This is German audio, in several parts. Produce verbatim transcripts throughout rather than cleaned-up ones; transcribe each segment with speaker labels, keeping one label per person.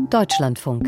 Speaker 1: Deutschlandfunk.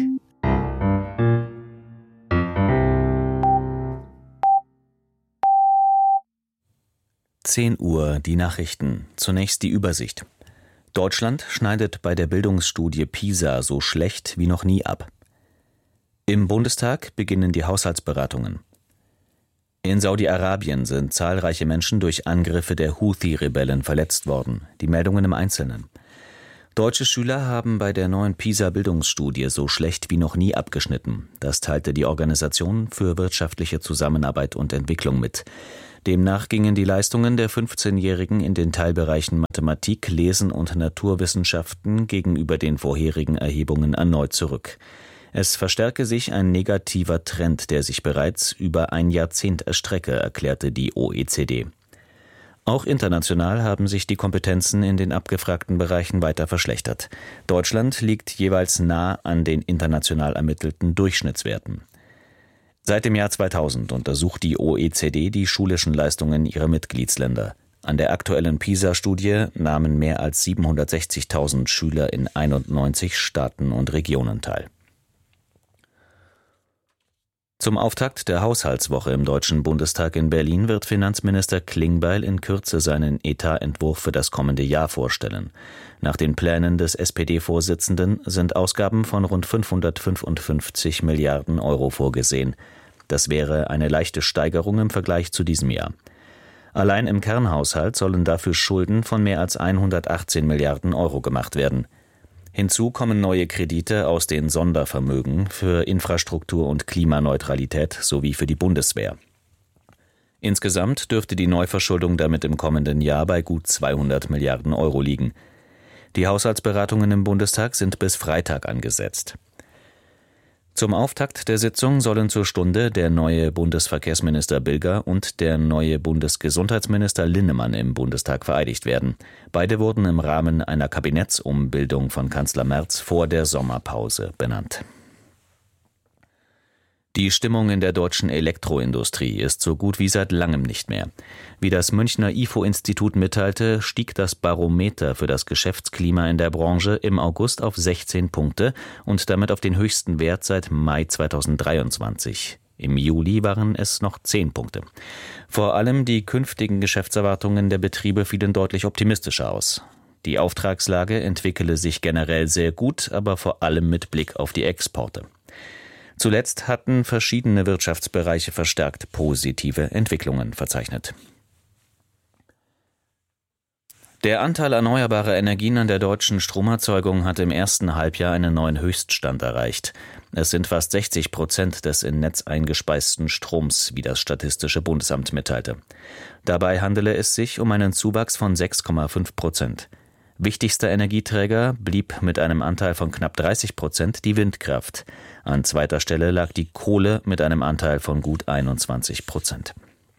Speaker 2: zehn Uhr, die Nachrichten. Zunächst die Übersicht. Deutschland schneidet bei der Bildungsstudie PISA so schlecht wie noch nie ab. Im Bundestag beginnen die Haushaltsberatungen. In Saudi-Arabien sind zahlreiche Menschen durch Angriffe der Houthi-Rebellen verletzt worden. Die Meldungen im Einzelnen. Deutsche Schüler haben bei der neuen PISA-Bildungsstudie so schlecht wie noch nie abgeschnitten. Das teilte die Organisation für wirtschaftliche Zusammenarbeit und Entwicklung mit. Demnach gingen die Leistungen der fünfzehnjährigen in den Teilbereichen Mathematik, Lesen und Naturwissenschaften gegenüber den vorherigen Erhebungen erneut zurück. Es verstärke sich ein negativer Trend, der sich bereits über ein Jahrzehnt erstrecke, erklärte die O E C D. Auch international haben sich die Kompetenzen in den abgefragten Bereichen weiter verschlechtert. Deutschland liegt jeweils nah an den international ermittelten Durchschnittswerten. Seit dem Jahr zweitausend untersucht die O E C D die schulischen Leistungen ihrer Mitgliedsländer. An der aktuellen PISA-Studie nahmen mehr als siebenhundertsechzigtausend Schüler in einundneunzig Staaten und Regionen teil. Zum Auftakt der Haushaltswoche im Deutschen Bundestag in Berlin wird Finanzminister Klingbeil in Kürze seinen Etatentwurf für das kommende Jahr vorstellen. Nach den Plänen des S P D-Vorsitzenden sind Ausgaben von rund fünfhundertfünfundfünfzig Milliarden Euro vorgesehen. Das wäre eine leichte Steigerung im Vergleich zu diesem Jahr. Allein im Kernhaushalt sollen dafür Schulden von mehr als hundertachtzehn Milliarden Euro gemacht werden. Hinzu kommen neue Kredite aus den Sondervermögen für Infrastruktur und Klimaneutralität sowie für die Bundeswehr. Insgesamt dürfte die Neuverschuldung damit im kommenden Jahr bei gut zweihundert Milliarden Euro liegen. Die Haushaltsberatungen im Bundestag sind bis Freitag angesetzt. Zum Auftakt der Sitzung sollen zur Stunde der neue Bundesverkehrsminister Bilger und der neue Bundesgesundheitsminister Linnemann im Bundestag vereidigt werden. Beide wurden im Rahmen einer Kabinettsumbildung von Kanzler Merz vor der Sommerpause benannt. Die Stimmung in der deutschen Elektroindustrie ist so gut wie seit langem nicht mehr. Wie das Münchner I F O-Institut mitteilte, stieg das Barometer für das Geschäftsklima in der Branche im August auf sechzehn Punkte und damit auf den höchsten Wert seit Mai zweitausenddreiundzwanzig. Im Juli waren es noch zehn Punkte. Vor allem die künftigen Geschäftserwartungen der Betriebe fielen deutlich optimistischer aus. Die Auftragslage entwickele sich generell sehr gut, aber vor allem mit Blick auf die Exporte. Zuletzt hatten verschiedene Wirtschaftsbereiche verstärkt positive Entwicklungen verzeichnet. Der Anteil erneuerbarer Energien an der deutschen Stromerzeugung hat im ersten Halbjahr einen neuen Höchststand erreicht. Es sind fast sechzig Prozent des in Netz eingespeisten Stroms, wie das Statistische Bundesamt mitteilte. Dabei handele es sich um einen Zuwachs von sechs Komma fünf Prozent. Wichtigster Energieträger blieb mit einem Anteil von knapp dreißig Prozent die Windkraft. An zweiter Stelle lag die Kohle mit einem Anteil von gut einundzwanzig Prozent.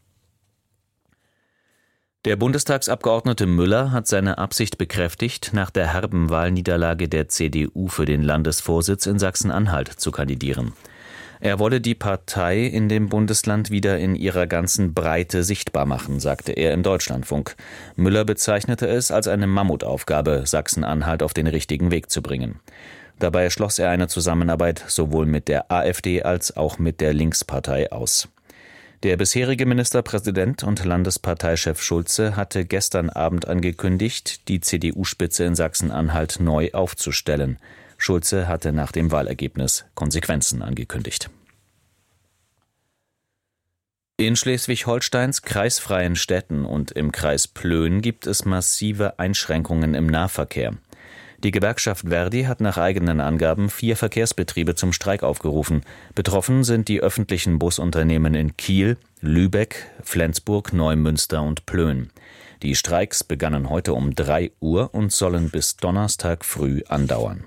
Speaker 2: Der Bundestagsabgeordnete Müller hat seine Absicht bekräftigt, nach der herben Wahlniederlage der C D U für den Landesvorsitz in Sachsen-Anhalt zu kandidieren. Er wolle die Partei in dem Bundesland wieder in ihrer ganzen Breite sichtbar machen, sagte er im Deutschlandfunk. Müller bezeichnete es als eine Mammutaufgabe, Sachsen-Anhalt auf den richtigen Weg zu bringen. Dabei schloss er eine Zusammenarbeit sowohl mit der AfD als auch mit der Linkspartei aus. Der bisherige Ministerpräsident und Landesparteichef Schulze hatte gestern Abend angekündigt, die C D U-Spitze in Sachsen-Anhalt neu aufzustellen. Schulze hatte nach dem Wahlergebnis Konsequenzen angekündigt. In Schleswig-Holsteins kreisfreien Städten und im Kreis Plön gibt es massive Einschränkungen im Nahverkehr. Die Gewerkschaft Verdi hat nach eigenen Angaben vier Verkehrsbetriebe zum Streik aufgerufen. Betroffen sind die öffentlichen Busunternehmen in Kiel, Lübeck, Flensburg, Neumünster und Plön. Die Streiks begannen heute um drei Uhr und sollen bis Donnerstag früh andauern.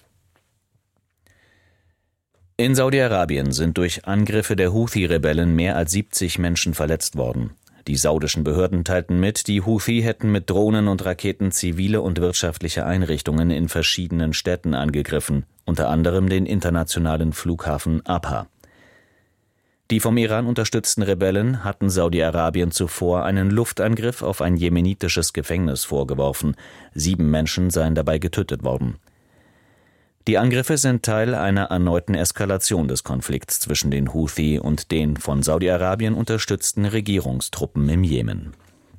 Speaker 2: In Saudi-Arabien sind durch Angriffe der Houthi-Rebellen mehr als siebzig Menschen verletzt worden. Die saudischen Behörden teilten mit, die Houthi hätten mit Drohnen und Raketen zivile und wirtschaftliche Einrichtungen in verschiedenen Städten angegriffen, unter anderem den internationalen Flughafen Abha. Die vom Iran unterstützten Rebellen hatten Saudi-Arabien zuvor einen Luftangriff auf ein jemenitisches Gefängnis vorgeworfen. Sieben Menschen seien dabei getötet worden. Die Angriffe sind Teil einer erneuten Eskalation des Konflikts zwischen den Houthi und den von Saudi-Arabien unterstützten Regierungstruppen im Jemen.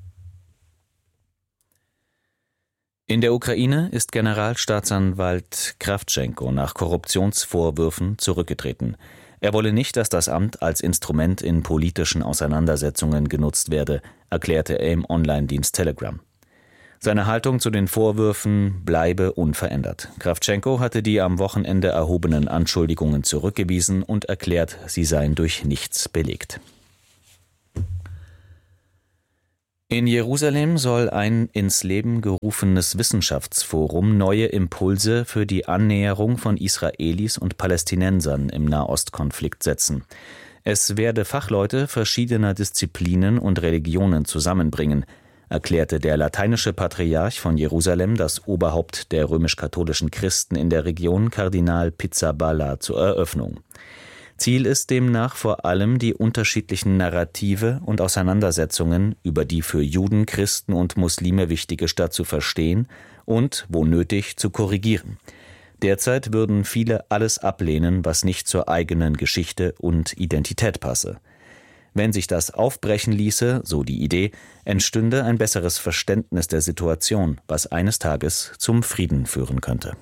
Speaker 2: In der Ukraine ist Generalstaatsanwalt Krawtschenko nach Korruptionsvorwürfen zurückgetreten. Er wolle nicht, dass das Amt als Instrument in politischen Auseinandersetzungen genutzt werde, erklärte er im Online-Dienst Telegram. Seine Haltung zu den Vorwürfen bleibe unverändert. Krawtschenko hatte die am Wochenende erhobenen Anschuldigungen zurückgewiesen und erklärt, sie seien durch nichts belegt. In Jerusalem soll ein ins Leben gerufenes Wissenschaftsforum neue Impulse für die Annäherung von Israelis und Palästinensern im Nahostkonflikt setzen. Es werde Fachleute verschiedener Disziplinen und Religionen zusammenbringen, erklärte der lateinische Patriarch von Jerusalem, das Oberhaupt der römisch-katholischen Christen in der Region, Kardinal Pizzaballa, zur Eröffnung. Ziel ist demnach vor allem, die unterschiedlichen Narrative und Auseinandersetzungen über die für Juden, Christen und Muslime wichtige Stadt zu verstehen und, wo nötig, zu korrigieren. Derzeit würden viele alles ablehnen, was nicht zur eigenen Geschichte und Identität passe. Wenn sich das aufbrechen ließe, so die Idee, entstünde ein besseres Verständnis der Situation, was eines Tages zum Frieden führen könnte.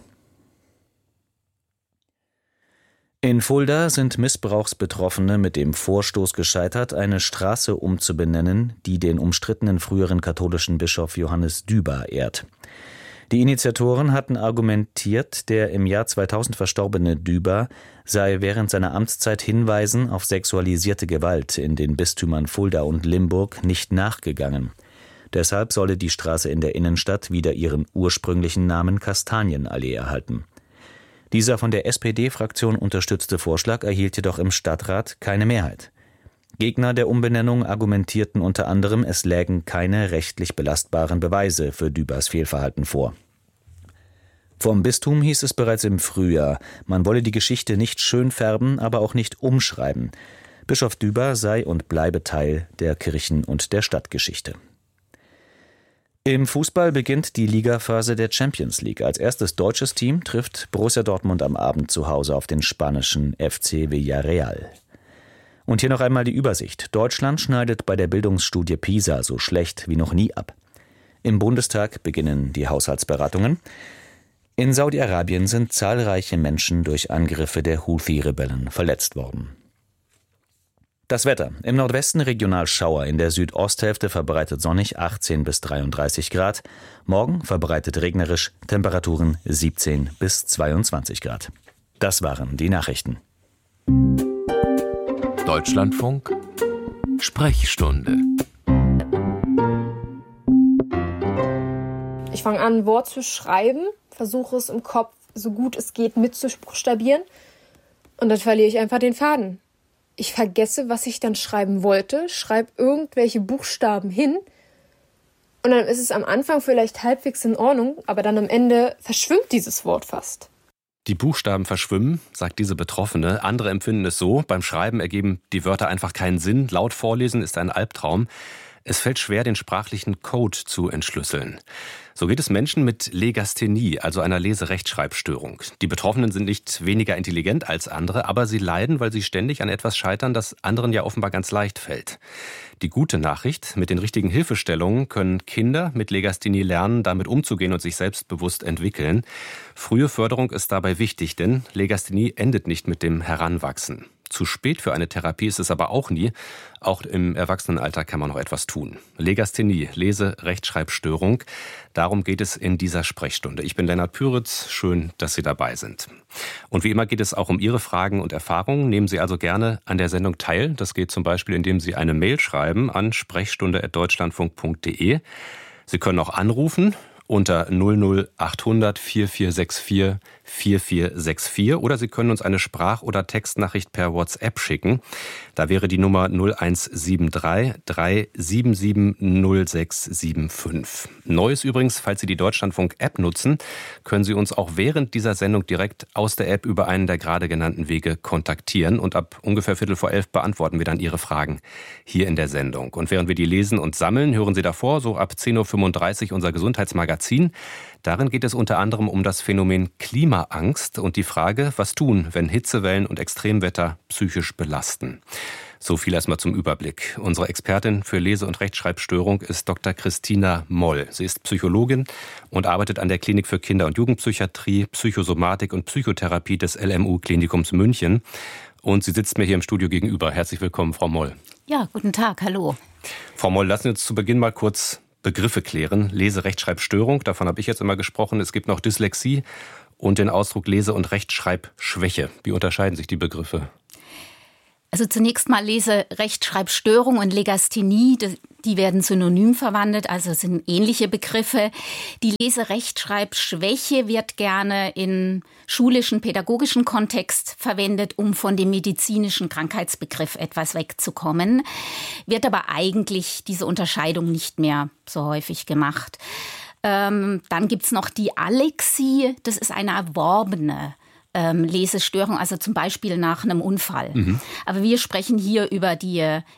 Speaker 2: In Fulda sind Missbrauchsbetroffene mit dem Vorstoß gescheitert, eine Straße umzubenennen, die den umstrittenen früheren katholischen Bischof Johannes Düber ehrt. Die Initiatoren hatten argumentiert, der im Jahr zweitausend verstorbene Düber sei während seiner Amtszeit Hinweisen auf sexualisierte Gewalt in den Bistümern Fulda und Limburg nicht nachgegangen. Deshalb solle die Straße in der Innenstadt wieder ihren ursprünglichen Namen Kastanienallee erhalten. Dieser von der S P D-Fraktion unterstützte Vorschlag erhielt jedoch im Stadtrat keine Mehrheit. Gegner der Umbenennung argumentierten unter anderem, es lägen keine rechtlich belastbaren Beweise für Dübers Fehlverhalten vor. Vom Bistum hieß es bereits im Frühjahr, man wolle die Geschichte nicht schön färben, aber auch nicht umschreiben. Bischof Düber sei und bleibe Teil der Kirchen- und der Stadtgeschichte. Im Fußball beginnt die Ligaphase der Champions League. Als erstes deutsches Team trifft Borussia Dortmund am Abend zu Hause auf den spanischen F C Villarreal. Und hier noch einmal die Übersicht. Deutschland schneidet bei der Bildungsstudie PISA so schlecht wie noch nie ab. Im Bundestag beginnen die Haushaltsberatungen. In Saudi-Arabien sind zahlreiche Menschen durch Angriffe der Houthi-Rebellen verletzt worden. Das Wetter. Im Nordwesten regional Schauer, in der Südosthälfte verbreitet sonnig achtzehn bis dreiunddreißig Grad. Morgen verbreitet regnerisch, Temperaturen siebzehn bis zweiundzwanzig Grad. Das waren die Nachrichten.
Speaker 1: Deutschlandfunk Sprechstunde.
Speaker 3: Ich fange an, ein Wort zu schreiben, versuche es im Kopf so gut es geht mitzubuchstabieren und dann verliere ich einfach den Faden. Ich vergesse, was ich dann schreiben wollte, schreibe irgendwelche Buchstaben hin und dann ist es am Anfang vielleicht halbwegs in Ordnung, aber dann am Ende verschwimmt dieses Wort fast.
Speaker 1: Die Buchstaben verschwimmen, sagt diese Betroffene. Andere empfinden es so, beim Schreiben ergeben die Wörter einfach keinen Sinn. Laut vorlesen ist ein Albtraum. Es fällt schwer, den sprachlichen Code zu entschlüsseln. So geht es Menschen mit Legasthenie, also einer Leserechtschreibstörung. Die Betroffenen sind nicht weniger intelligent als andere, aber sie leiden, weil sie ständig an etwas scheitern, das anderen ja offenbar ganz leicht fällt. Die gute Nachricht: Mit den richtigen Hilfestellungen können Kinder mit Legasthenie lernen, damit umzugehen und sich selbstbewusst entwickeln. Frühe Förderung ist dabei wichtig, denn Legasthenie endet nicht mit dem Heranwachsen. Zu spät für eine Therapie ist es aber auch nie. Auch im Erwachsenenalter kann man noch etwas tun. Legasthenie, Lese-Rechtschreibstörung. Darum geht es in dieser Sprechstunde. Ich bin Lennart Püritz. Schön, dass Sie dabei sind. Und wie immer geht es auch um Ihre Fragen und Erfahrungen. Nehmen Sie also gerne an der Sendung teil. Das geht zum Beispiel, indem Sie eine Mail schreiben an sprechstunde at deutschlandfunk punkt de. Sie können auch anrufen unter null null achthundert vierundvierzig vierundsechzig vierundvierzig vierundvierzig oder Sie können uns eine Sprach- oder Textnachricht per WhatsApp schicken. Da wäre die Nummer null eins sieben drei drei sieben sieben null sechs sieben fünf. Neu ist übrigens, falls Sie die Deutschlandfunk-App nutzen, können Sie uns auch während dieser Sendung direkt aus der App über einen der gerade genannten Wege kontaktieren. Und ab ungefähr Viertel vor elf beantworten wir dann Ihre Fragen hier in der Sendung. Und während wir die lesen und sammeln, hören Sie davor, so ab zehn Uhr fünfunddreißig unser Gesundheitsmagazin Magazin. Darin geht es unter anderem um das Phänomen Klimaangst und die Frage, was tun, wenn Hitzewellen und Extremwetter psychisch belasten. So viel erstmal zum Überblick. Unsere Expertin für Lese- und Rechtschreibstörung ist Doktor Christina Moll. Sie ist Psychologin und arbeitet an der Klinik für Kinder- und Jugendpsychiatrie, Psychosomatik und Psychotherapie des L M U-Klinikums München. Und sie sitzt mir hier im Studio gegenüber. Herzlich willkommen, Frau Moll.
Speaker 4: Ja, guten Tag, hallo.
Speaker 1: Frau Moll, lassen Sie uns zu Beginn mal kurz Begriffe klären. Lese-, Rechtschreibstörung, davon habe ich jetzt immer gesprochen. Es gibt noch Dyslexie und den Ausdruck Lese- und Rechtschreibschwäche. Wie unterscheiden sich die Begriffe?
Speaker 4: Also zunächst mal Lese-, Rechtschreibstörung und Legasthenie, die werden synonym verwendet, also sind ähnliche Begriffe. Die Lese-, Rechtschreibschwäche wird gerne in schulischen, pädagogischen Kontext verwendet, um von dem medizinischen Krankheitsbegriff etwas wegzukommen. Wird aber eigentlich diese Unterscheidung nicht mehr so häufig gemacht. Ähm, dann gibt's noch die Alexie, das ist eine erworbene Ähm, Lesestörung, also zum Beispiel nach einem Unfall. Mhm. Aber wir sprechen hier über die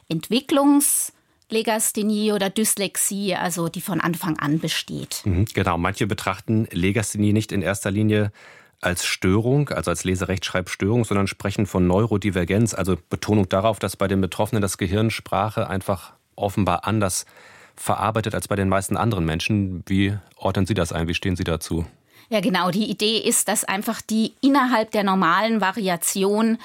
Speaker 4: Entwicklungslegasthenie oder Dyslexie, also die von Anfang an besteht.
Speaker 1: Mhm, genau, manche betrachten Legasthenie nicht in erster Linie als Störung, also als Lese-Rechtschreibstörung, sondern sprechen von Neurodivergenz, also Betonung darauf, dass bei den Betroffenen das Gehirn Sprache einfach offenbar anders verarbeitet als bei den meisten anderen Menschen. Wie ordnen Sie das ein? Wie stehen Sie dazu?
Speaker 4: Ja, genau. Die Idee ist, dass einfach die innerhalb der normalen Variation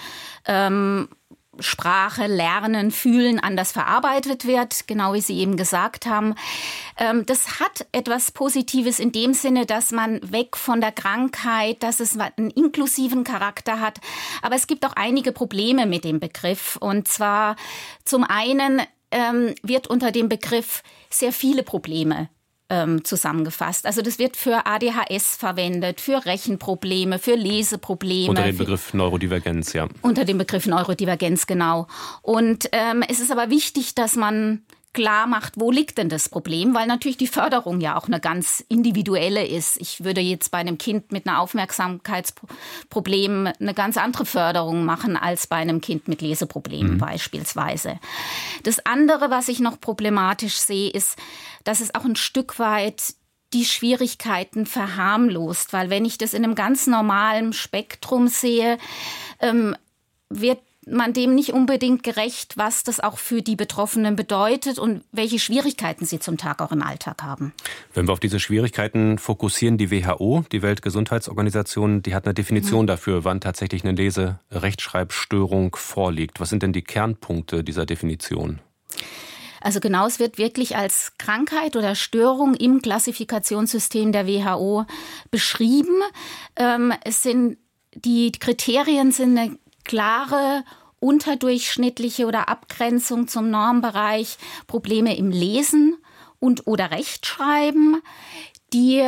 Speaker 4: ähm, Sprache, Lernen, Fühlen anders verarbeitet wird, genau wie Sie eben gesagt haben. Ähm, das hat etwas Positives in dem Sinne, dass man weg von der Krankheit, dass es einen inklusiven Charakter hat. Aber es gibt auch einige Probleme mit dem Begriff. Und zwar zum einen ähm, wird unter dem Begriff sehr viele Probleme zusammengefasst. Also das wird für A D H S verwendet, für Rechenprobleme, für Leseprobleme.
Speaker 1: Unter dem Begriff Neurodivergenz, ja.
Speaker 4: Unter dem Begriff Neurodivergenz, genau. Und ähm, es ist aber wichtig, dass man klar macht, wo liegt denn das Problem? Weil natürlich die Förderung ja auch eine ganz individuelle ist. Ich würde jetzt bei einem Kind mit einer Aufmerksamkeitsproblem eine ganz andere Förderung machen als bei einem Kind mit Leseproblemen mhm. beispielsweise. Das andere, was ich noch problematisch sehe, ist, dass es auch ein Stück weit die Schwierigkeiten verharmlost. Weil wenn ich das in einem ganz normalen Spektrum sehe, ähm, wird man dem nicht unbedingt gerecht, was das auch für die Betroffenen bedeutet und welche Schwierigkeiten sie zum Tag auch im Alltag haben.
Speaker 1: Wenn wir auf diese Schwierigkeiten fokussieren, die W H O, die Weltgesundheitsorganisation, die hat eine Definition mhm. dafür, wann tatsächlich eine Lese-Rechtschreibstörung vorliegt. Was sind denn die Kernpunkte dieser Definition?
Speaker 4: Also genau, es wird wirklich als Krankheit oder Störung im Klassifikationssystem der W H O beschrieben. Ähm, es sind, die Kriterien sind eine klare, unterdurchschnittliche oder Abgrenzung zum Normbereich, Probleme im Lesen und oder Rechtschreiben, die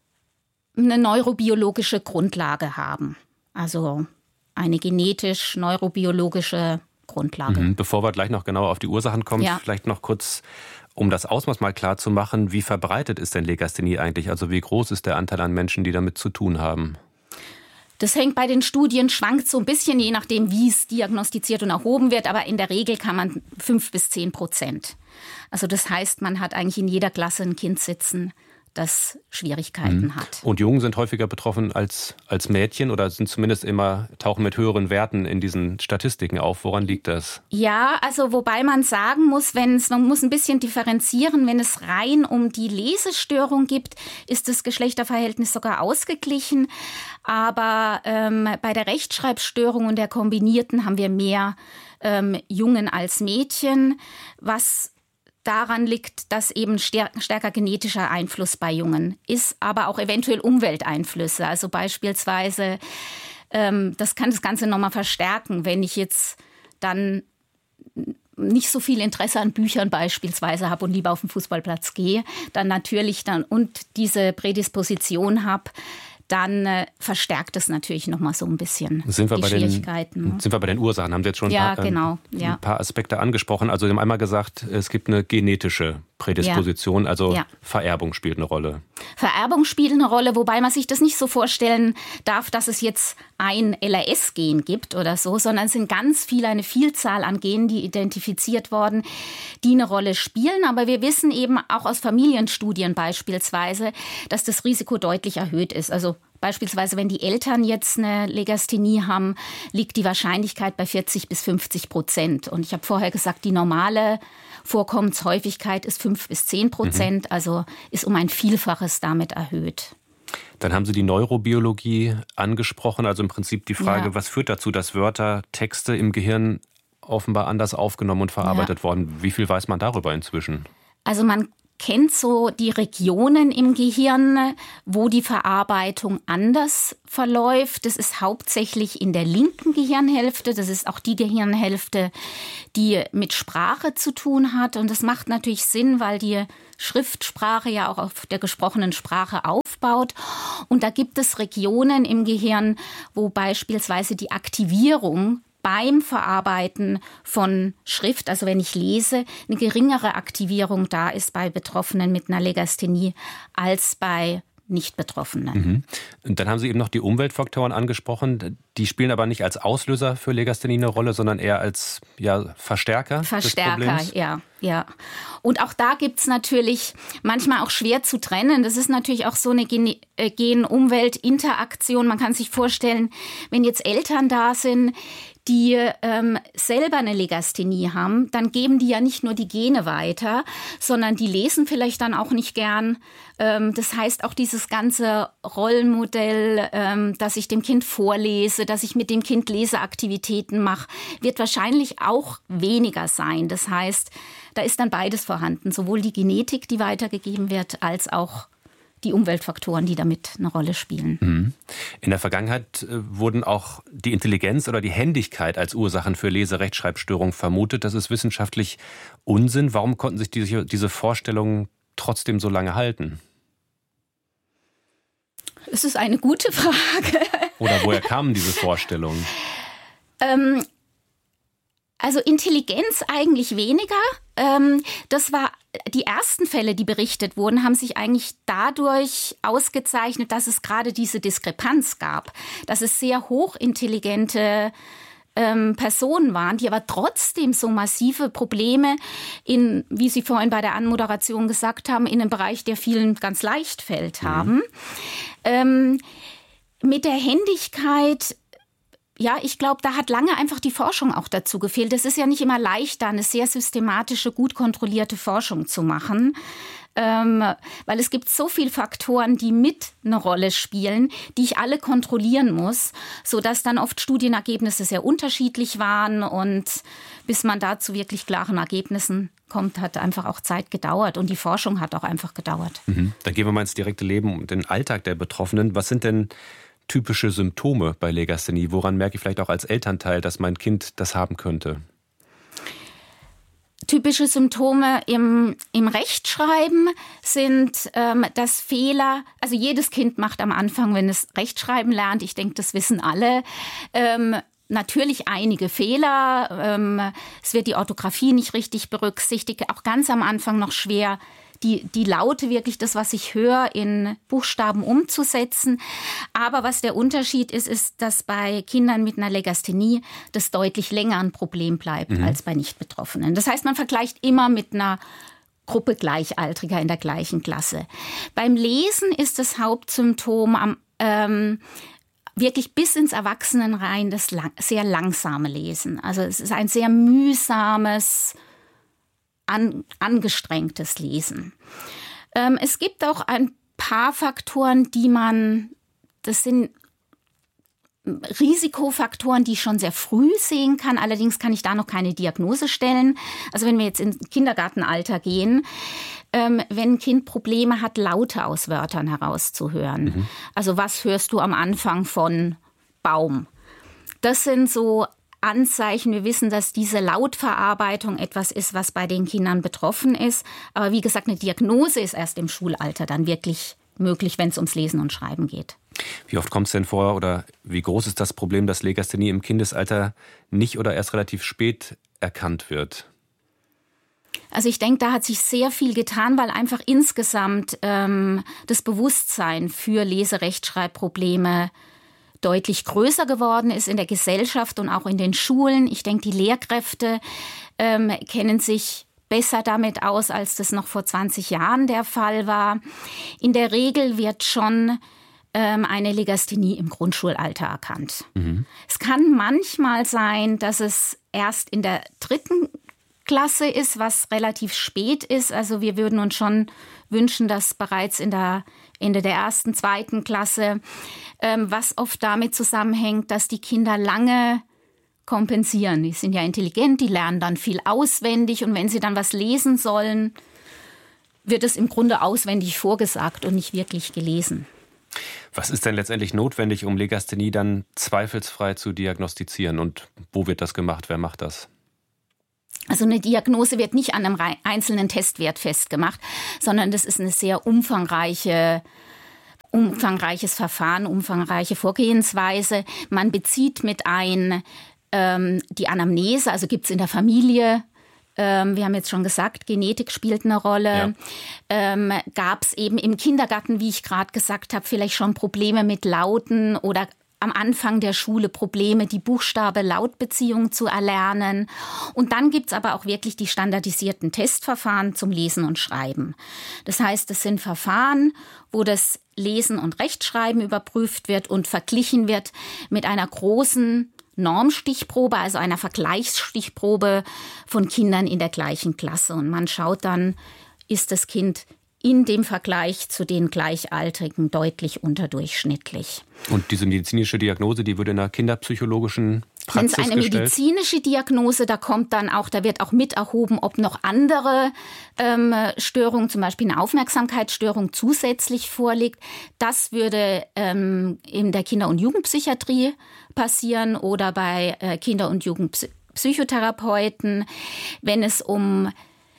Speaker 4: eine neurobiologische Grundlage haben. Also eine genetisch-neurobiologische Grundlage.
Speaker 1: Mhm. Bevor wir gleich noch genauer auf die Ursachen kommen, ja. vielleicht noch kurz, um das Ausmaß mal klar zu machen, wie verbreitet ist denn Legasthenie eigentlich? Also wie groß ist der Anteil an Menschen, die damit zu tun haben?
Speaker 4: Das hängt bei den Studien, schwankt so ein bisschen, je nachdem, wie es diagnostiziert und erhoben wird. Aber in der Regel kann man fünf bis zehn Prozent. Also das heißt, man hat eigentlich in jeder Klasse ein Kind sitzen, das Schwierigkeiten mhm. hat.
Speaker 1: Und Jungen sind häufiger betroffen als, als Mädchen oder sind zumindest immer, tauchen mit höheren Werten in diesen Statistiken auf. Woran liegt das?
Speaker 4: Ja, also wobei man sagen muss, wenn es, man muss ein bisschen differenzieren, wenn es rein um die Lesestörung gibt, ist das Geschlechterverhältnis sogar ausgeglichen. Aber ähm, bei der Rechtschreibstörung und der kombinierten haben wir mehr ähm, Jungen als Mädchen, was daran liegt, dass eben stärker genetischer Einfluss bei Jungen ist, aber auch eventuell Umwelteinflüsse. Also beispielsweise, ähm, das kann das Ganze nochmal verstärken, wenn ich jetzt dann nicht so viel Interesse an Büchern beispielsweise habe und lieber auf den Fußballplatz gehe, dann natürlich dann und diese Prädisposition habe, dann äh, verstärkt es natürlich noch mal so ein bisschen
Speaker 1: sind wir
Speaker 4: die
Speaker 1: bei
Speaker 4: Schwierigkeiten.
Speaker 1: Den, sind wir bei den Ursachen? Haben Sie jetzt schon
Speaker 4: ja,
Speaker 1: ein, paar,
Speaker 4: genau,
Speaker 1: ähm,
Speaker 4: ja.
Speaker 1: ein paar Aspekte angesprochen. Also Sie haben einmal gesagt, es gibt eine genetische Prädisposition,
Speaker 4: ja.
Speaker 1: also
Speaker 4: ja.
Speaker 1: Vererbung spielt eine Rolle.
Speaker 4: Vererbung spielt eine Rolle, wobei man sich das nicht so vorstellen darf, dass es jetzt ein L R S-Gen gibt oder so, sondern es sind ganz viele, eine Vielzahl an Genen, die identifiziert worden, die eine Rolle spielen. Aber wir wissen eben auch aus Familienstudien beispielsweise, dass das Risiko deutlich erhöht ist. Also beispielsweise, wenn die Eltern jetzt eine Legasthenie haben, liegt die Wahrscheinlichkeit bei vierzig bis fünfzig Prozent. Und ich habe vorher gesagt, die normale Vorkommenshäufigkeit ist fünf bis zehn Prozent, mhm. also ist um ein Vielfaches damit erhöht.
Speaker 1: Dann haben Sie die Neurobiologie angesprochen, also im Prinzip die Frage, ja. was führt dazu, dass Wörter, Texte im Gehirn offenbar anders aufgenommen und verarbeitet ja. worden. Wie viel weiß man darüber inzwischen?
Speaker 4: Also man kennt so die Regionen im Gehirn, wo die Verarbeitung anders verläuft. Das ist hauptsächlich in der linken Gehirnhälfte. Das ist auch die Gehirnhälfte, die mit Sprache zu tun hat. Und das macht natürlich Sinn, weil die Schriftsprache ja auch auf der gesprochenen Sprache aufbaut. Und da gibt es Regionen im Gehirn, wo beispielsweise die Aktivierung beim Verarbeiten von Schrift, also wenn ich lese, eine geringere Aktivierung da ist bei Betroffenen mit einer Legasthenie als bei Nicht-Betroffenen.
Speaker 1: Mhm. Und dann haben Sie eben noch die Umweltfaktoren angesprochen. Die spielen aber nicht als Auslöser für Legasthenie eine Rolle, sondern eher als ja, Verstärker,
Speaker 4: Verstärker,
Speaker 1: des Problems.
Speaker 4: ja, ja. Und auch da gibt es natürlich manchmal auch schwer zu trennen. Das ist natürlich auch so eine Gen-Umwelt-Interaktion. Man kann sich vorstellen, wenn jetzt Eltern da sind, die ähm, selber eine Legasthenie haben, dann geben die ja nicht nur die Gene weiter, sondern die lesen vielleicht dann auch nicht gern. Ähm, das heißt, auch dieses ganze Rollenmodell, ähm, dass ich dem Kind vorlese, dass ich mit dem Kind Leseaktivitäten mache, wird wahrscheinlich auch weniger sein. Das heißt, da ist dann beides vorhanden, sowohl die Genetik, die weitergegeben wird, als auch die Umweltfaktoren, die damit eine Rolle spielen.
Speaker 1: In der Vergangenheit wurden auch die Intelligenz oder die Händigkeit als Ursachen für Lese-Rechtschreibstörungen vermutet. Das ist wissenschaftlich Unsinn. Warum konnten sich diese, diese Vorstellungen trotzdem so lange halten?
Speaker 4: Es ist eine gute Frage.
Speaker 1: Oder woher kamen diese Vorstellungen?
Speaker 4: ähm, also Intelligenz eigentlich weniger. Ähm, das war die ersten Fälle, die berichtet wurden, haben sich eigentlich dadurch ausgezeichnet, dass es gerade diese Diskrepanz gab, dass es sehr hochintelligente ähm, Personen waren, die aber trotzdem so massive Probleme in, wie Sie vorhin bei der Anmoderation gesagt haben, in einem Bereich, der vielen ganz leicht fällt, haben. Mhm. Ähm, mit der Händigkeit, ja, ich glaube, da hat lange einfach die Forschung auch dazu gefehlt. Es ist ja nicht immer leicht, da eine sehr systematische, gut kontrollierte Forschung zu machen, ähm, weil es gibt so viele Faktoren, die mit eine Rolle spielen, die ich alle kontrollieren muss, sodass dann oft Studienergebnisse sehr unterschiedlich waren und bis man da zu wirklich klaren Ergebnissen kommt, hat einfach auch Zeit gedauert und die Forschung hat auch einfach gedauert.
Speaker 1: Mhm. Dann gehen wir mal ins direkte Leben und den Alltag der Betroffenen. Was sind denn typische Symptome bei Legasthenie? Woran merke ich vielleicht auch als Elternteil, dass mein Kind das haben könnte?
Speaker 4: Typische Symptome im, im Rechtschreiben sind, ähm, dass Fehler, also jedes Kind macht am Anfang, wenn es Rechtschreiben lernt, ich denke, das wissen alle, ähm, natürlich einige Fehler. Ähm, es wird die Orthographie nicht richtig berücksichtigt, auch ganz am Anfang noch schwer, Die, die Laute, wirklich das, was ich höre, in Buchstaben umzusetzen. Aber was der Unterschied ist, ist, dass bei Kindern mit einer Legasthenie das deutlich länger ein Problem bleibt mhm. als bei Nicht-Betroffenen. Das heißt, man vergleicht immer mit einer Gruppe Gleichaltriger in der gleichen Klasse. Beim Lesen ist das Hauptsymptom am ähm, wirklich bis ins Erwachsenenrein das lang, sehr langsame Lesen. Also es ist ein sehr mühsames, An, angestrengtes Lesen. Ähm, es gibt auch ein paar Faktoren, die man, das sind Risikofaktoren, die ich schon sehr früh sehen kann. Allerdings kann ich da noch keine Diagnose stellen. Also wenn wir jetzt ins Kindergartenalter gehen, ähm, wenn ein Kind Probleme hat, Laute aus Wörtern herauszuhören. Mhm. Also was hörst du am Anfang von Baum? Das sind so Anzeichen. Wir wissen, dass diese Lautverarbeitung etwas ist, was bei den Kindern betroffen ist. Aber wie gesagt, eine Diagnose ist erst im Schulalter dann wirklich möglich, wenn es ums Lesen und Schreiben geht.
Speaker 1: Wie oft kommt es denn vor oder wie groß ist das Problem, dass Legasthenie im Kindesalter nicht oder erst relativ spät erkannt wird?
Speaker 4: Also ich denke, da hat sich sehr viel getan, weil einfach insgesamt ähm, das Bewusstsein für Leserechtschreibprobleme deutlich größer geworden ist in der Gesellschaft und auch in den Schulen. Ich denke, die Lehrkräfte ähm, kennen sich besser damit aus, als das noch vor zwanzig Jahren der Fall war. In der Regel wird schon ähm, eine Legasthenie im Grundschulalter erkannt. Mhm. Es kann manchmal sein, dass es erst in der dritten Klasse ist, was relativ spät ist. Also wir würden uns schon wünschen, dass bereits in der Ende der ersten, zweiten Klasse, ähm, was oft damit zusammenhängt, dass die Kinder lange kompensieren. Die sind ja intelligent, die lernen dann viel auswendig und wenn sie dann was lesen sollen, wird es im Grunde auswendig vorgesagt und nicht wirklich gelesen.
Speaker 1: Was ist denn letztendlich notwendig, um Legasthenie dann zweifelsfrei zu diagnostizieren und wo wird das gemacht, wer macht das?
Speaker 4: Also eine Diagnose wird nicht an einem einzelnen Testwert festgemacht, sondern das ist eine sehr umfangreiche, umfangreiches Verfahren, umfangreiche Vorgehensweise. Man bezieht mit ein ähm, die Anamnese, also gibt es in der Familie, ähm, wir haben jetzt schon gesagt, Genetik spielt eine Rolle. Ja. Ähm, gab es eben im Kindergarten, wie ich gerade gesagt habe, vielleicht schon Probleme mit Lauten oder am Anfang der Schule Probleme, die Buchstabe-Laut-Beziehung zu erlernen. Und dann gibt's aber auch wirklich die standardisierten Testverfahren zum Lesen und Schreiben. Das heißt, es sind Verfahren, wo das Lesen und Rechtschreiben überprüft wird und verglichen wird mit einer großen Normstichprobe, also einer Vergleichsstichprobe von Kindern in der gleichen Klasse. Und man schaut dann, ist das Kind in dem Vergleich zu den Gleichaltrigen deutlich unterdurchschnittlich.
Speaker 1: Und diese medizinische Diagnose, die würde in einer kinderpsychologischen Praxis gestellt?
Speaker 4: Wenn es eine medizinische Diagnose, da kommt dann auch, da wird auch mit erhoben, ob noch andere ähm, Störungen, zum Beispiel eine Aufmerksamkeitsstörung zusätzlich vorliegt. Das würde ähm, in der Kinder- und Jugendpsychiatrie passieren oder bei äh, Kinder- und Jugendpsychotherapeuten. Wenn es um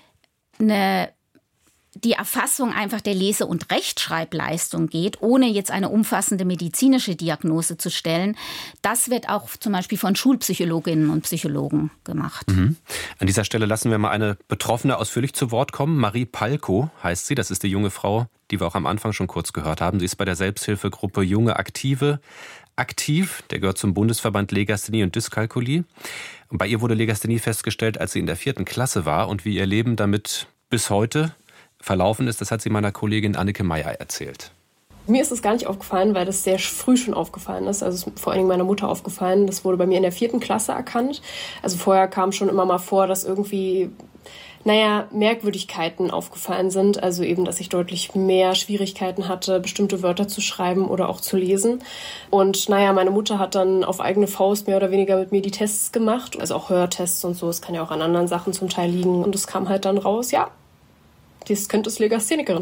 Speaker 4: eine die Erfassung einfach der Lese- und Rechtschreibleistung geht, ohne jetzt eine umfassende medizinische Diagnose zu stellen, das wird auch zum Beispiel von Schulpsychologinnen und Psychologen gemacht.
Speaker 1: Mhm. An dieser Stelle lassen wir mal eine Betroffene ausführlich zu Wort kommen. Marie Palko heißt sie, das ist die junge Frau, die wir auch am Anfang schon kurz gehört haben. Sie ist bei der Selbsthilfegruppe Junge Aktive aktiv, der gehört zum Bundesverband Legasthenie und Dyskalkulie. Und bei ihr wurde Legasthenie festgestellt, als sie in der vierten Klasse war und wie ihr Leben damit bis heute verlaufen ist, das hat sie meiner Kollegin Anneke Meyer erzählt.
Speaker 5: Mir ist es gar nicht aufgefallen, weil das sehr früh schon aufgefallen ist. Also es ist vor allen Dingen meiner Mutter aufgefallen. Das wurde bei mir in der vierten Klasse erkannt. Also vorher kam schon immer mal vor, dass irgendwie, naja, Merkwürdigkeiten aufgefallen sind. Also eben, dass ich deutlich mehr Schwierigkeiten hatte, bestimmte Wörter zu schreiben oder auch zu lesen. Und naja, meine Mutter hat dann auf eigene Faust mehr oder weniger mit mir die Tests gemacht. Also auch Hörtests und so. Es kann ja auch an anderen Sachen zum Teil liegen. Und es kam halt dann raus, ja, das könnte es Legasthenikerin.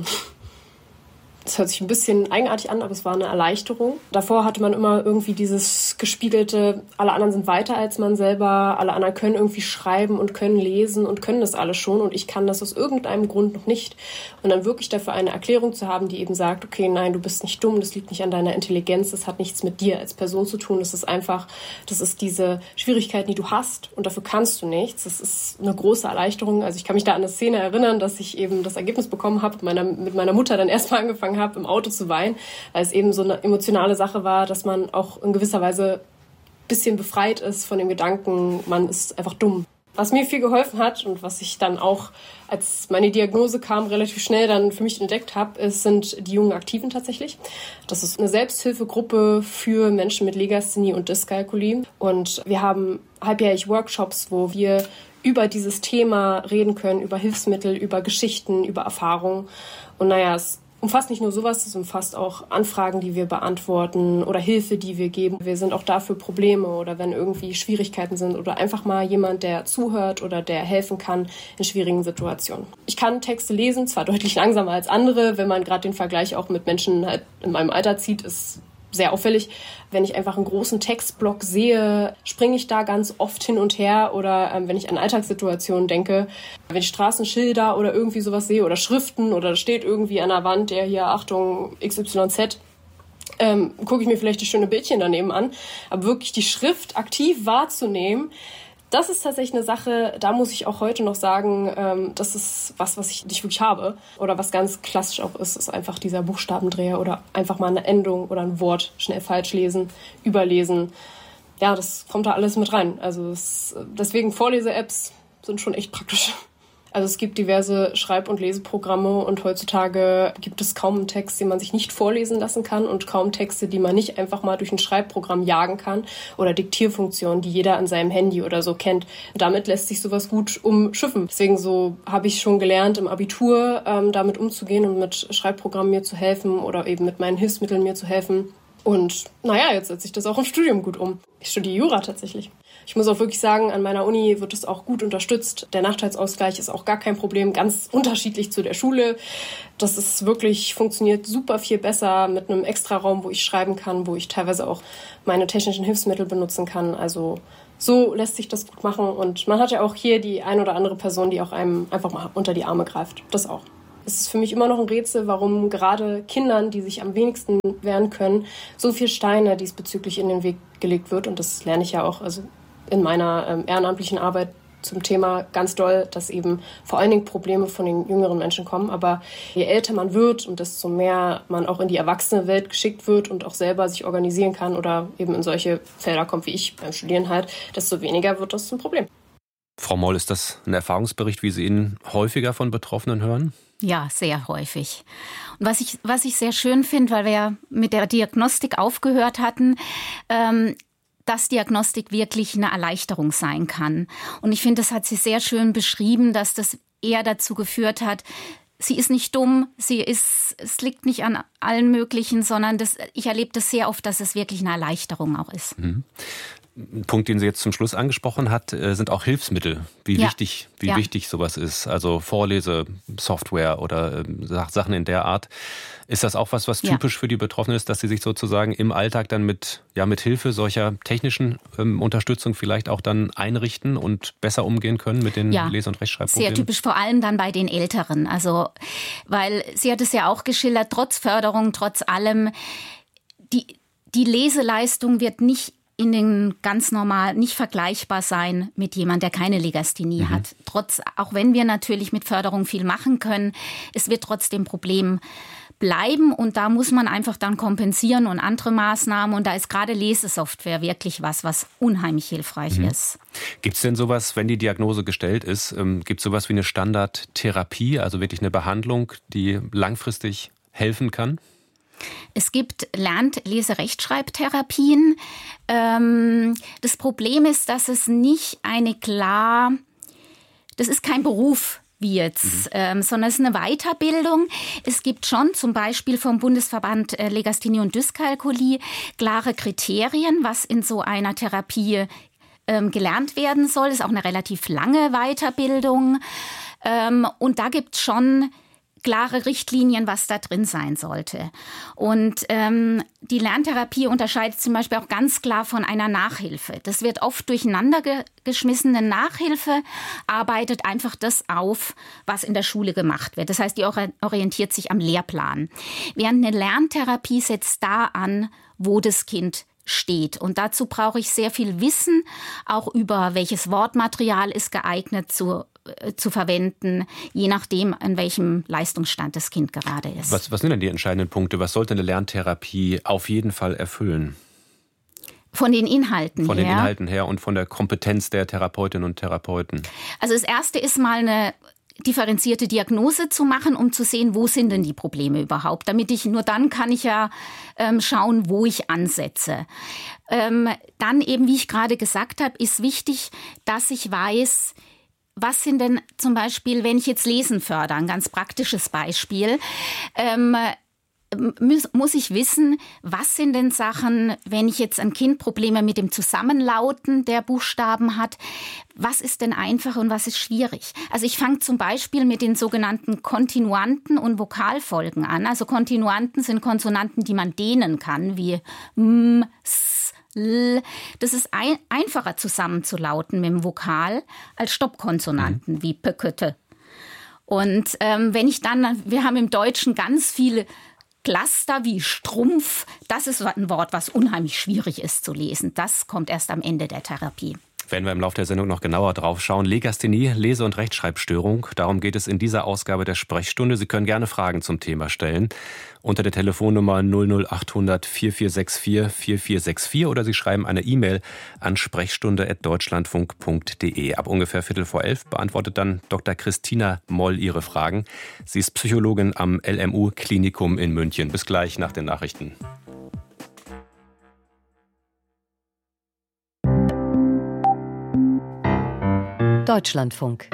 Speaker 5: Das hört sich ein bisschen eigenartig an, aber es war eine Erleichterung. Davor hatte man immer irgendwie dieses gespiegelte, alle anderen sind weiter als man selber, alle anderen können irgendwie schreiben und können lesen und können das alles schon und ich kann das aus irgendeinem Grund noch nicht. Und dann wirklich dafür eine Erklärung zu haben, die eben sagt, okay, nein, du bist nicht dumm, das liegt nicht an deiner Intelligenz, das hat nichts mit dir als Person zu tun, das ist einfach, das ist diese Schwierigkeiten, die du hast und dafür kannst du nichts. Das ist eine große Erleichterung. Also ich kann mich da an eine Szene erinnern, dass ich eben das Ergebnis bekommen habe, mit meiner, mit meiner Mutter dann erstmal angefangen habe, im Auto zu weinen, weil es eben so eine emotionale Sache war, dass man auch in gewisser Weise ein bisschen befreit ist von dem Gedanken, man ist einfach dumm. Was mir viel geholfen hat und was ich dann auch, als meine Diagnose kam, relativ schnell dann für mich entdeckt habe, ist, sind die jungen Aktiven tatsächlich. Das ist eine Selbsthilfegruppe für Menschen mit Legasthenie und Dyskalkulie. Und wir haben halbjährlich Workshops, wo wir über dieses Thema reden können, über Hilfsmittel, über Geschichten, über Erfahrungen. Und naja, es umfasst nicht nur sowas, es umfasst auch Anfragen, die wir beantworten oder Hilfe, die wir geben. Wir sind auch da für Probleme oder wenn irgendwie Schwierigkeiten sind oder einfach mal jemand, der zuhört oder der helfen kann in schwierigen Situationen. Ich kann Texte lesen, zwar deutlich langsamer als andere, wenn man gerade den Vergleich auch mit Menschen halt in meinem Alter zieht, ist sehr auffällig. Wenn ich einfach einen großen Textblock sehe, springe ich da ganz oft hin und her oder ähm, wenn ich an Alltagssituationen denke, wenn ich Straßenschilder oder irgendwie sowas sehe oder Schriften oder da steht irgendwie an der Wand, der hier, Achtung, X Y Z, ähm, gucke ich mir vielleicht die schöne Bildchen daneben an. Aber wirklich die Schrift aktiv wahrzunehmen, Das ist tatsächlich eine Sache, da muss ich auch heute noch sagen, ähm, das ist was, was ich nicht wirklich habe. Oder was ganz klassisch auch ist, ist einfach dieser Buchstabendreher oder einfach mal eine Endung oder ein Wort schnell falsch lesen, überlesen. Ja, das kommt da alles mit rein. Also es, deswegen Vorlese-Apps sind schon echt praktisch. Also es gibt diverse Schreib- und Leseprogramme und heutzutage gibt es kaum einen Text, den man sich nicht vorlesen lassen kann und kaum Texte, die man nicht einfach mal durch ein Schreibprogramm jagen kann oder Diktierfunktionen, die jeder an seinem Handy oder so kennt. Damit lässt sich sowas gut umschiffen. Deswegen so habe ich schon gelernt, im Abitur ähm, damit umzugehen und mit Schreibprogrammen mir zu helfen oder eben mit meinen Hilfsmitteln mir zu helfen. Und naja, jetzt setze ich das auch im Studium gut um. Ich studiere Jura tatsächlich. Ich muss auch wirklich sagen, an meiner Uni wird es auch gut unterstützt. Der Nachteilsausgleich ist auch gar kein Problem, ganz unterschiedlich zu der Schule. Das ist wirklich, funktioniert super viel besser mit einem Extraraum, wo ich schreiben kann, wo ich teilweise auch meine technischen Hilfsmittel benutzen kann. Also so lässt sich das gut machen. Und man hat ja auch hier die ein oder andere Person, die auch einem einfach mal unter die Arme greift. Das auch. Es ist für mich immer noch ein Rätsel, warum gerade Kindern, die sich am wenigsten wehren können, so viel Steine diesbezüglich in den Weg gelegt wird. Und das lerne ich ja auch also in meiner ähm, ehrenamtlichen Arbeit zum Thema ganz doll, dass eben vor allen Dingen Probleme von den jüngeren Menschen kommen. Aber je älter man wird und desto mehr man auch in die erwachsene Welt geschickt wird und auch selber sich organisieren kann oder eben in solche Felder kommt wie ich beim Studieren halt, desto weniger wird das zum Problem.
Speaker 1: Frau Moll, ist das ein Erfahrungsbericht, wie Sie ihn häufiger von Betroffenen hören?
Speaker 4: Ja, sehr häufig. Und was ich, was ich sehr schön finde, weil wir ja mit der Diagnostik aufgehört hatten, ähm, dass Diagnostik wirklich eine Erleichterung sein kann. Und ich finde, das hat sie sehr schön beschrieben, dass das eher dazu geführt hat, sie ist nicht dumm, sie ist, es liegt nicht an allen möglichen, sondern das, ich erlebe das sehr oft, dass es wirklich eine Erleichterung auch ist.
Speaker 1: Mhm. Ein Punkt, den sie jetzt zum Schluss angesprochen hat, sind auch Hilfsmittel. Wie
Speaker 4: ja.
Speaker 1: wichtig, wie
Speaker 4: ja.
Speaker 1: wichtig sowas ist. Also Vorlesesoftware oder Sachen in der Art. Ist das auch was, was
Speaker 4: ja.
Speaker 1: typisch für die Betroffenen ist, dass sie sich sozusagen im Alltag dann mit, ja, mit Hilfe solcher technischen ähm, Unterstützung vielleicht auch dann einrichten und besser umgehen können mit den
Speaker 4: ja.
Speaker 1: Lese- und Rechtschreibproblemen?
Speaker 4: Sehr typisch, vor allem dann bei den Älteren. Also, weil sie hat es ja auch geschildert, trotz Förderung, trotz allem, die, die Leseleistung wird nicht in den ganz normal nicht vergleichbar sein mit jemand, der keine Legasthenie mhm. hat. Trotz, auch wenn wir natürlich mit Förderung viel machen können, es wird trotzdem Problem bleiben und da muss man einfach dann kompensieren und andere Maßnahmen und da ist gerade Lesesoftware wirklich was, was unheimlich hilfreich mhm. ist.
Speaker 1: Gibt es denn sowas, wenn die Diagnose gestellt ist, ähm, gibt es sowas wie eine Standardtherapie, also wirklich eine Behandlung, die langfristig helfen kann?
Speaker 4: Es gibt Lern-Lese-Rechtschreibtherapien. Ähm, das Problem ist, dass es nicht eine klar, das ist kein Beruf wie jetzt, mhm. ähm, sondern es ist eine Weiterbildung. Es gibt schon zum Beispiel vom Bundesverband äh, Legasthenie und Dyskalkulie klare Kriterien, was in so einer Therapie ähm, gelernt werden soll. Das ist auch eine relativ lange Weiterbildung. Ähm, und da gibt es schon klare Richtlinien, was da drin sein sollte. Und ähm, die Lerntherapie unterscheidet zum Beispiel auch ganz klar von einer Nachhilfe. Das wird oft durcheinander ge- geschmissen. Eine Nachhilfe arbeitet einfach das auf, was in der Schule gemacht wird. Das heißt, die orientiert sich am Lehrplan. Während eine Lerntherapie setzt da an, wo das Kind steht. Und dazu brauche ich sehr viel Wissen, auch über welches Wortmaterial ist geeignet zu zu verwenden, je nachdem, an welchem Leistungsstand das Kind gerade ist.
Speaker 1: Was, was sind denn die entscheidenden Punkte? Was sollte eine Lerntherapie auf jeden Fall erfüllen?
Speaker 4: Von den Inhalten
Speaker 1: her? Von den
Speaker 4: her.
Speaker 1: Inhalten her und von der Kompetenz der Therapeutinnen und Therapeuten.
Speaker 4: Also das Erste ist mal eine differenzierte Diagnose zu machen, um zu sehen, wo sind denn die Probleme überhaupt. Damit ich, nur dann kann ich ja ähm, schauen, wo ich ansetze. Ähm, dann eben, wie ich gerade gesagt habe, ist wichtig, dass ich weiß, was sind denn zum Beispiel, wenn ich jetzt Lesen fördere, ein ganz praktisches Beispiel, ähm, muss, muss ich wissen, was sind denn Sachen, wenn ich jetzt ein Kind Probleme mit dem Zusammenlauten der Buchstaben hat, was ist denn einfach und was ist schwierig? Also ich fange zum Beispiel mit den sogenannten Kontinuanten und Vokalfolgen an. Also Kontinuanten sind Konsonanten, die man dehnen kann, wie m, s, das ist ein, einfacher zusammenzulauten mit dem Vokal als Stoppkonsonanten mhm. wie Pökötte. Und ähm, wenn ich dann, wir haben im Deutschen ganz viele Cluster wie Strumpf, das ist ein Wort, was unheimlich schwierig ist zu lesen. Das kommt erst am Ende der Therapie.
Speaker 1: Werden wir im Laufe der Sendung noch genauer drauf schauen. Legasthenie, Lese- und Rechtschreibstörung. Darum geht es in dieser Ausgabe der Sprechstunde. Sie können gerne Fragen zum Thema stellen. Unter der Telefonnummer null null achthundert vierundvierzig sechsundvierzig vierundvierzig oder Sie schreiben eine E-Mail an sprechstunde at deutschlandfunk punkt de. Ab ungefähr Viertel vor elf beantwortet dann Doktor Christina Moll Ihre Fragen. Sie ist Psychologin am L M U-Klinikum in München. Bis gleich nach den Nachrichten.
Speaker 6: Deutschlandfunk.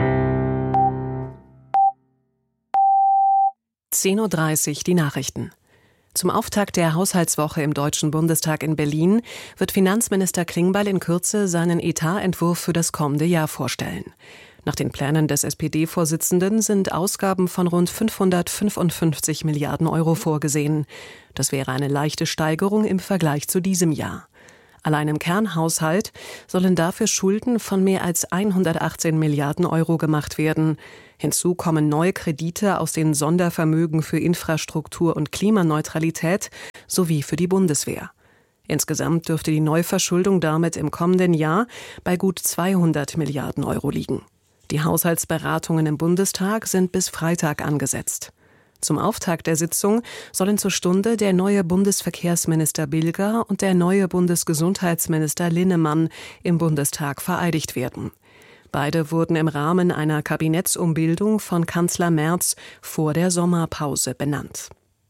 Speaker 7: zehn Uhr dreißig die Nachrichten. Zum Auftakt der Haushaltswoche im Deutschen Bundestag in Berlin wird Finanzminister Klingbeil in Kürze seinen Etatentwurf für das kommende Jahr vorstellen. Nach den Plänen des S P D-Vorsitzenden sind Ausgaben von rund fünfhundertfünfundfünfzig Milliarden Euro vorgesehen. Das wäre eine leichte Steigerung im Vergleich zu diesem Jahr. Allein im Kernhaushalt sollen dafür Schulden von mehr als hundertachtzehn Milliarden Euro gemacht werden. Hinzu kommen neue Kredite aus den Sondervermögen für Infrastruktur und Klimaneutralität sowie für die Bundeswehr. Insgesamt dürfte die Neuverschuldung damit im kommenden Jahr bei gut zweihundert Milliarden Euro liegen. Die Haushaltsberatungen im Bundestag sind bis Freitag angesetzt. Zum Auftakt der Sitzung sollen zur Stunde der neue Bundesverkehrsminister Bilger und der neue Bundesgesundheitsminister Linnemann im Bundestag vereidigt werden. Beide wurden im Rahmen einer Kabinettsumbildung von Kanzler Merz vor der Sommerpause benannt.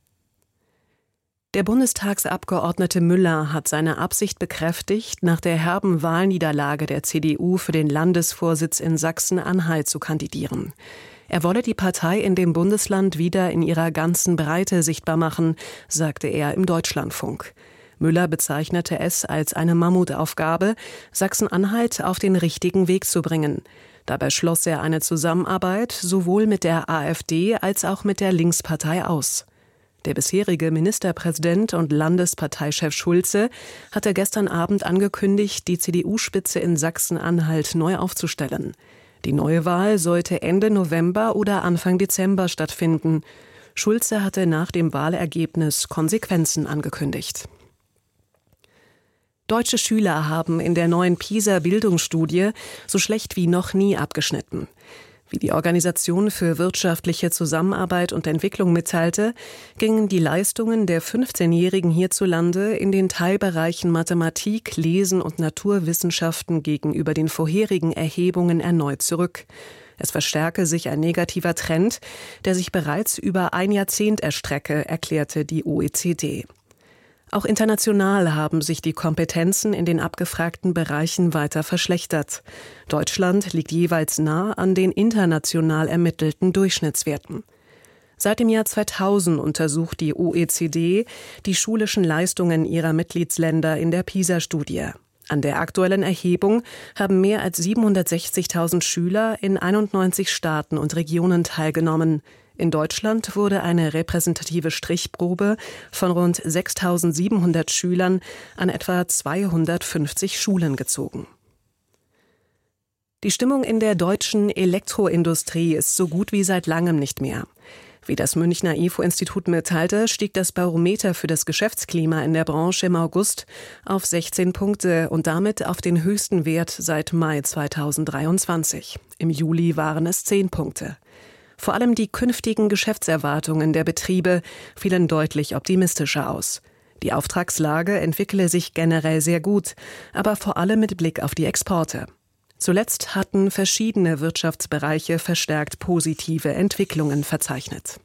Speaker 7: Der Bundestagsabgeordnete Müller hat seine Absicht bekräftigt, nach der herben Wahlniederlage der C D U für den Landesvorsitz in Sachsen-Anhalt zu kandidieren. Er wolle die Partei in dem Bundesland wieder in ihrer ganzen Breite sichtbar machen, sagte er im Deutschlandfunk. Müller bezeichnete es als eine Mammutaufgabe, Sachsen-Anhalt auf den richtigen Weg zu bringen. Dabei schloss er eine Zusammenarbeit sowohl mit der AfD als auch mit der Linkspartei aus. Der bisherige Ministerpräsident und Landesparteichef Schulze hatte gestern Abend angekündigt, die C D U-Spitze in Sachsen-Anhalt neu aufzustellen. Die Neuwahl sollte Ende November oder Anfang Dezember stattfinden. Schulze hatte nach dem Wahlergebnis Konsequenzen angekündigt. Deutsche Schüler haben in der neuen PISA-Bildungsstudie so schlecht wie noch nie abgeschnitten. Wie die Organisation für wirtschaftliche Zusammenarbeit und Entwicklung mitteilte, gingen die Leistungen der fünfzehnjährigen hierzulande in den Teilbereichen Mathematik, Lesen und Naturwissenschaften gegenüber den vorherigen Erhebungen erneut zurück. Es verstärke sich ein negativer Trend, der sich bereits über ein Jahrzehnt erstrecke, erklärte die O E C D. Auch international haben sich die Kompetenzen in den abgefragten Bereichen weiter verschlechtert. Deutschland liegt jeweils nah an den international ermittelten Durchschnittswerten. Seit dem Jahr zweitausend untersucht die O E C D die schulischen Leistungen ihrer Mitgliedsländer in der PISA-Studie. An der aktuellen Erhebung haben mehr als siebenhundertsechzigtausend Schüler in einundneunzig Staaten und Regionen teilgenommen. In Deutschland wurde eine repräsentative Strichprobe von rund sechstausendsiebenhundert Schülern an etwa zweihundertfünfzig Schulen gezogen. Die Stimmung in der deutschen Elektroindustrie ist so gut wie seit langem nicht mehr. Wie das Münchner I F O-Institut mitteilte, stieg das Barometer für das Geschäftsklima in der Branche im August auf sechzehn Punkte und damit auf den höchsten Wert seit Mai zweitausenddreiundzwanzig. Im Juli waren es zehn Punkte. Vor allem die künftigen Geschäftserwartungen der Betriebe fielen deutlich optimistischer aus. Die Auftragslage entwickle sich generell sehr gut, aber vor allem mit Blick auf die Exporte. Zuletzt hatten verschiedene Wirtschaftsbereiche verstärkt positive Entwicklungen verzeichnet.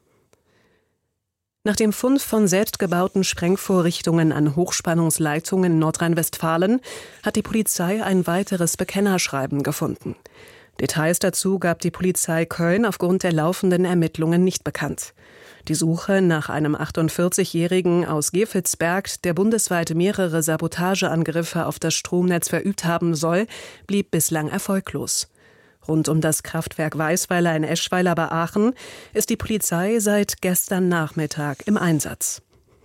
Speaker 7: Nach dem Fund von selbstgebauten Sprengvorrichtungen an Hochspannungsleitungen in Nordrhein-Westfalen hat die Polizei ein weiteres Bekennerschreiben gefunden. Details dazu gab die Polizei Köln aufgrund der laufenden Ermittlungen nicht bekannt. Die Suche nach einem achtundvierzigjährigen aus Gefelsberg, der bundesweit mehrere Sabotageangriffe auf das Stromnetz verübt haben soll, blieb bislang erfolglos. Rund um das Kraftwerk Weißweiler in Eschweiler bei Aachen ist die Polizei seit gestern Nachmittag im Einsatz.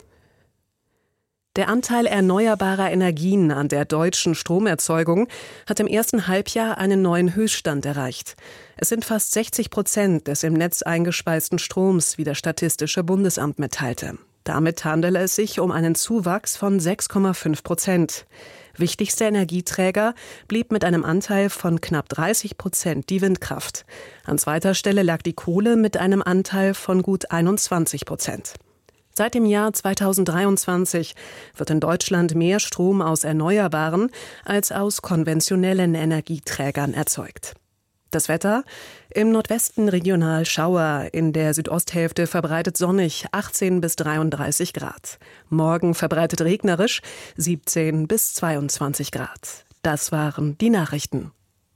Speaker 7: Der Anteil erneuerbarer Energien an der deutschen Stromerzeugung hat im ersten Halbjahr einen neuen Höchststand erreicht. Es sind fast sechzig Prozent des im Netz eingespeisten Stroms, wie das Statistische Bundesamt mitteilte. Damit handele es sich um einen Zuwachs von sechs Komma fünf Prozent. Wichtigster Energieträger blieb mit einem Anteil von knapp dreißig Prozent die Windkraft. An zweiter Stelle lag die Kohle mit einem Anteil von gut einundzwanzig Prozent. Seit dem Jahr zweitausenddreiundzwanzig wird in Deutschland mehr Strom aus erneuerbaren als aus konventionellen Energieträgern erzeugt. Das Wetter: im Nordwesten regional Schauer, in der Südosthälfte verbreitet sonnig, achtzehn bis dreiunddreißig Grad. Morgen verbreitet regnerisch, siebzehn bis zweiundzwanzig Grad. Das waren die Nachrichten.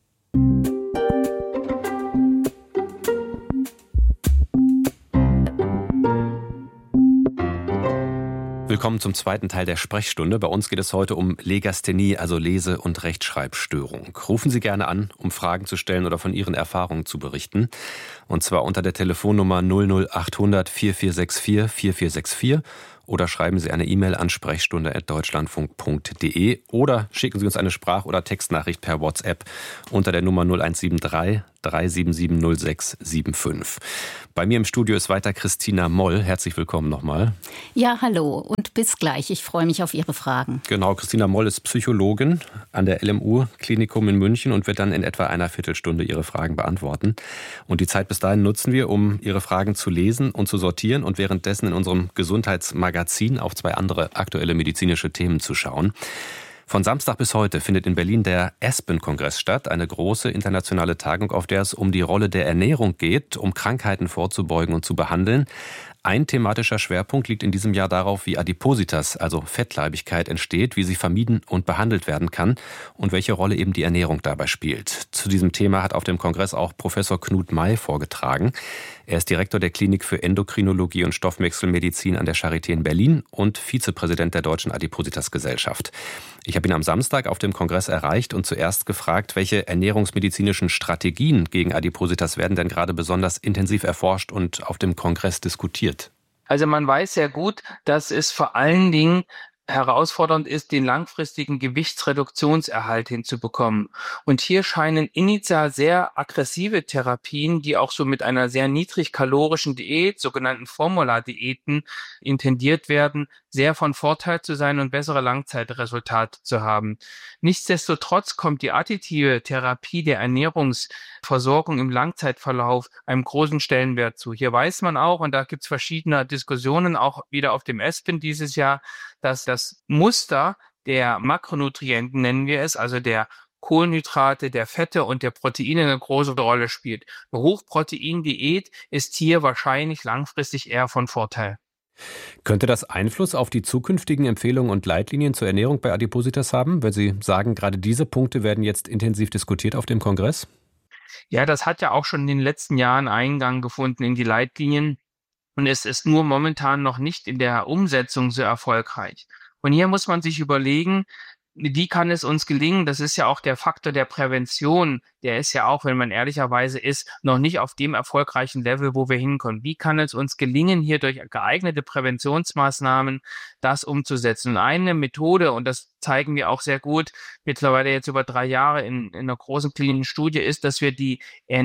Speaker 1: Willkommen zum zweiten Teil der Sprechstunde. Bei uns geht es heute um Legasthenie, also Lese- und Rechtschreibstörung. Rufen Sie gerne an, um Fragen zu stellen oder von Ihren Erfahrungen zu berichten. Und zwar unter der Telefonnummer null null achthundert vierundvierzig vierundvierzig vierundvierzig vierundvierzig oder schreiben Sie eine E-Mail an sprechstunde at deutschlandfunk punkt de oder schicken Sie uns eine Sprach- oder Textnachricht per WhatsApp unter der Nummer null eins sieben drei drei sieben sieben null sechs sieben fünf. Bei mir im Studio ist weiter Christina Moll. Herzlich willkommen nochmal.
Speaker 4: Ja, hallo und bis gleich. Ich freue mich auf Ihre Fragen.
Speaker 1: Genau, Christina Moll ist Psychologin an der L M U-Klinikum in München und wird dann in etwa einer Viertelstunde Ihre Fragen beantworten. Und die Zeit bis dahin nutzen wir, um Ihre Fragen zu lesen und zu sortieren und währenddessen in unserem Gesundheitsmagazin auf zwei andere aktuelle medizinische Themen zu schauen. Von Samstag bis heute findet in Berlin der ASPEN-Kongress statt, eine große internationale Tagung, auf der es um die Rolle der Ernährung geht, um Krankheiten vorzubeugen und zu behandeln. Ein thematischer Schwerpunkt liegt in diesem Jahr darauf, wie Adipositas, also Fettleibigkeit, entsteht, wie sie vermieden und behandelt werden kann und welche Rolle eben die Ernährung dabei spielt. Zu diesem Thema hat auf dem Kongress auch Professor Knut May vorgetragen. Er ist Direktor der Klinik für Endokrinologie und Stoffwechselmedizin an der Charité in Berlin und Vizepräsident der Deutschen Adipositas-Gesellschaft. Ich habe ihn am Samstag auf dem Kongress erreicht und zuerst gefragt, welche ernährungsmedizinischen Strategien gegen Adipositas werden denn gerade besonders intensiv erforscht und auf dem Kongress diskutiert.
Speaker 8: Also man weiß sehr gut, dass es vor allen Dingen herausfordernd ist, den langfristigen Gewichtsreduktionserhalt hinzubekommen. Und hier scheinen initial sehr aggressive Therapien, die auch so mit einer sehr niedrigkalorischen Diät, sogenannten Formula-Diäten, intendiert werden, sehr von Vorteil zu sein und bessere Langzeitresultate zu haben. Nichtsdestotrotz kommt die additive Therapie der Ernährungsversorgung im Langzeitverlauf einem großen Stellenwert zu. Hier weiß man auch, und da gibt es verschiedene Diskussionen, auch wieder auf dem ASPEN dieses Jahr, dass das Muster der Makronutrienten, nennen wir es, also der Kohlenhydrate, der Fette und der Proteine eine große Rolle spielt. Eine Hochproteindiät ist hier wahrscheinlich langfristig eher von Vorteil.
Speaker 1: Könnte das Einfluss auf die zukünftigen Empfehlungen und Leitlinien zur Ernährung bei Adipositas haben, wenn Sie sagen, gerade diese Punkte werden jetzt intensiv diskutiert auf dem Kongress?
Speaker 8: Ja, das hat ja auch schon in den letzten Jahren Eingang gefunden in die Leitlinien. Und es ist nur momentan noch nicht in der Umsetzung so erfolgreich. Und hier muss man sich überlegen, wie kann es uns gelingen? Das ist ja auch der Faktor der Prävention. Der ist ja auch, wenn man ehrlicherweise ist, noch nicht auf dem erfolgreichen Level, wo wir hinkommen. Wie kann es uns gelingen, hier durch geeignete Präventionsmaßnahmen das umzusetzen? Und eine Methode, und das zeigen wir auch sehr gut, mittlerweile jetzt über drei Jahre in, in einer großen klinischen Studie, ist, dass wir die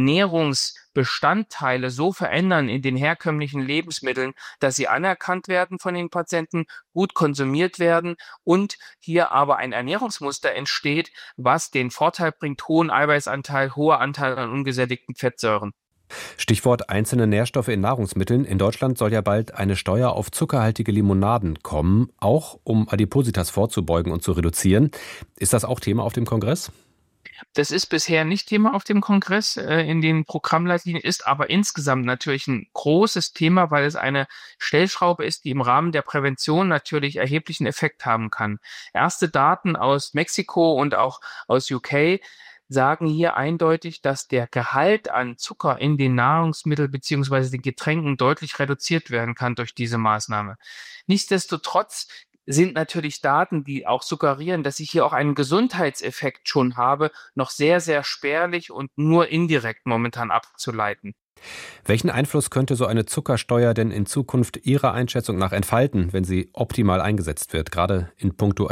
Speaker 8: Ernährungsbestandteile so verändern in den herkömmlichen Lebensmitteln, dass sie anerkannt werden von den Patienten, gut konsumiert werden und hier aber ein Ernährungsmuster entsteht, was den Vorteil bringt, hohen Eiweißanteil, hoher Anteil an ungesättigten Fettsäuren.
Speaker 1: Stichwort einzelne Nährstoffe in Nahrungsmitteln. In Deutschland soll ja bald eine Steuer auf zuckerhaltige Limonaden kommen, auch um Adipositas vorzubeugen und zu reduzieren. Ist das auch Thema auf dem Kongress?
Speaker 8: Das ist bisher nicht Thema auf dem Kongress äh, in den Programmleitlinien, ist aber insgesamt natürlich ein großes Thema, weil es eine Stellschraube ist, die im Rahmen der Prävention natürlich erheblichen Effekt haben kann. Erste Daten aus Mexiko und auch aus U K sagen hier eindeutig, dass der Gehalt an Zucker in den Nahrungsmitteln bzw. den Getränken deutlich reduziert werden kann durch diese Maßnahme. Nichtsdestotrotz sind natürlich Daten, die auch suggerieren, dass ich hier auch einen Gesundheitseffekt schon habe, noch sehr, sehr spärlich und nur indirekt momentan abzuleiten.
Speaker 1: Welchen Einfluss könnte so eine Zuckersteuer denn in Zukunft Ihrer Einschätzung nach entfalten, wenn sie optimal eingesetzt wird, gerade in puncto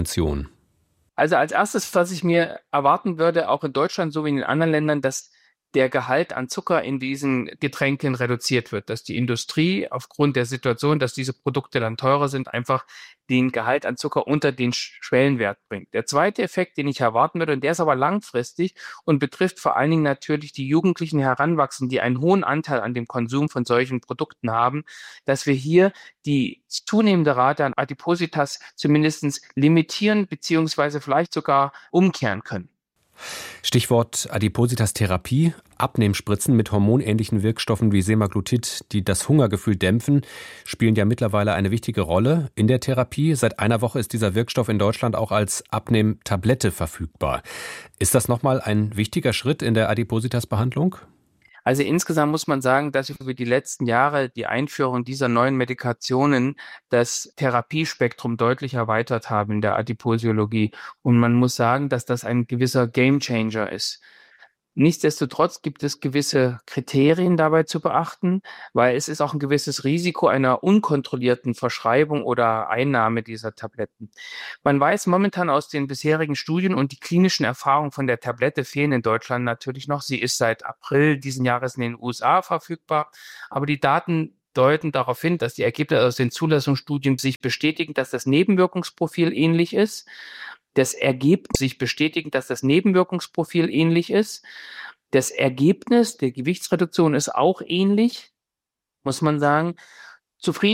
Speaker 1: Adipositas-Prävention?
Speaker 8: Also als erstes, was ich mir erwarten würde, auch in Deutschland so wie in den anderen Ländern, dass der Gehalt an Zucker in diesen Getränken reduziert wird, dass die Industrie aufgrund der Situation, dass diese Produkte dann teurer sind, einfach den Gehalt an Zucker unter den Schwellenwert bringt. Der zweite Effekt, den ich erwarten würde, und der ist aber langfristig und betrifft vor allen Dingen natürlich die jugendlichen Heranwachsenden, die einen hohen Anteil an dem Konsum von solchen Produkten haben, dass wir hier die zunehmende Rate an Adipositas zumindest limitieren beziehungsweise vielleicht sogar umkehren können.
Speaker 1: Stichwort Adipositas-Therapie, Abnehmspritzen mit hormonähnlichen Wirkstoffen wie Semaglutid, die das Hungergefühl dämpfen, spielen ja mittlerweile eine wichtige Rolle in der Therapie. Seit einer Woche ist dieser Wirkstoff in Deutschland auch als Abnehmtablette verfügbar. Ist das nochmal ein wichtiger Schritt in der Adipositas-Behandlung?
Speaker 8: Also insgesamt muss man sagen, dass über die letzten Jahre die Einführung dieser neuen Medikationen das Therapiespektrum deutlich erweitert haben in der Adiposiologie. Und man muss sagen, dass das ein gewisser Gamechanger ist. Nichtsdestotrotz gibt es gewisse Kriterien dabei zu beachten, weil es ist auch ein gewisses Risiko einer unkontrollierten Verschreibung oder Einnahme dieser Tabletten. Man weiß momentan aus den bisherigen Studien und die klinischen Erfahrungen von der Tablette fehlen in Deutschland natürlich noch. Sie ist seit April diesen Jahres in den U S A verfügbar, aber die Daten deuten darauf hin, dass die Ergebnisse aus den Zulassungsstudien sich bestätigen, dass das Nebenwirkungsprofil ähnlich ist. Das Ergebnis sich bestätigen, dass das Nebenwirkungsprofil ähnlich ist. Das Ergebnis der Gewichtsreduktion ist auch ähnlich, muss man sagen. Zufrieden